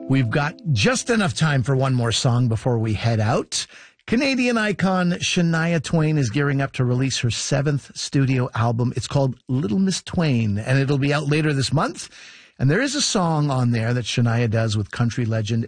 We've got just enough time for one more song before we head out. Canadian icon Shania Twain is gearing up to release her 7th studio album. It's called Little Miss Twain, and it'll be out later this month. And there is a song on there that Shania does with country legend